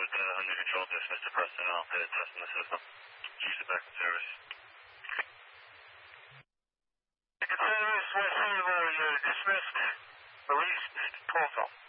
under control, dismiss to Preston, I'll pay a test in the system. Use it back in service. Continuous West River, you're dismissed, released, 12